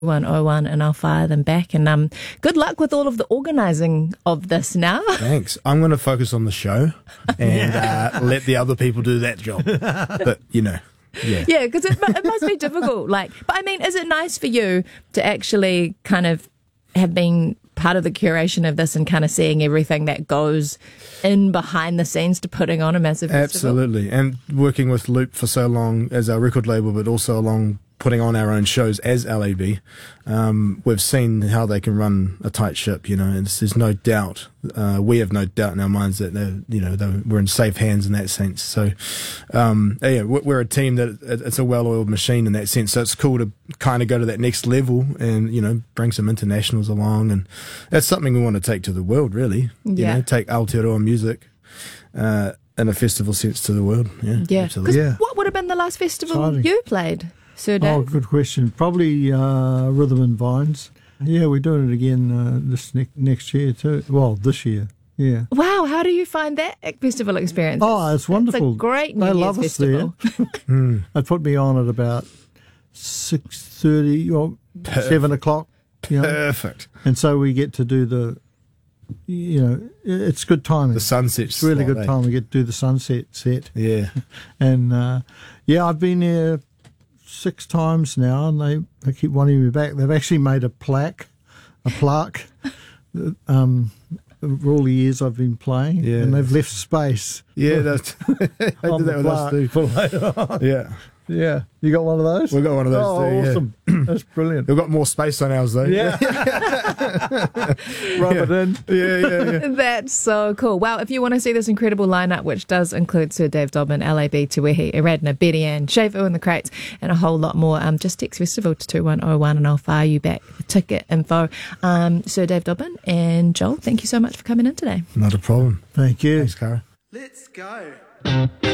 101 and I'll fire them back. And good luck with all of the organising of this now. Thanks. I'm going to focus on the show and let the other people do that job. But, yeah. Yeah, because it must be difficult. But I mean, is it nice for you to actually kind of have been part of the curation of this and kind of seeing everything that goes in behind the scenes to putting on a massive festival? Absolutely. And working with Loop for so long as our record label, but also along putting on our own shows as LAB, we've seen how they can run a tight ship, and there's no doubt, we have no doubt in our minds that we're in safe hands in that sense. So, we're a team that it's a well-oiled machine in that sense. So it's cool to kind of go to that next level and, bring some internationals along. And that's something we want to take to the world, really. Take Aotearoa music, in a festival sense to the world. Yeah. Absolutely. Yeah. What would have been the last festival you played? Sir Dave? Oh, good question. Probably Rhythm and Vines. Yeah, we're doing it again this next year too. Well, this year. Yeah. Wow, how do you find that festival experience? Oh, it's wonderful. It's a great New Year's festival. They put me on at about 6:30 or 7 o'clock. Perfect. And so we get to do it's good timing. The sunset. It's really good time. We get to do the sunset set. Yeah. And I've been there 6 times now, and they keep wanting me back. They've actually made a plaque for all the years I've been playing, and they've left space. Yeah, they did that with us too. For later on. Yeah. Yeah. You got one of those? We've got one of those too. Awesome. Yeah. That's brilliant. We've got more space on ours though. Yeah. Rub it in. Yeah. That's so cool. Well, if you want to see this incredible lineup, which does include Sir Dave Dobbyn, LAB, Te Wehi, Eradna, Betty Ann, Shafu and the Crates, and a whole lot more, just text festival to 2101 and I'll fire you back the ticket info. Sir Dave Dobbyn and Joel, thank you so much for coming in today. Not a problem. Thank you. Thanks, Cara. Let's go.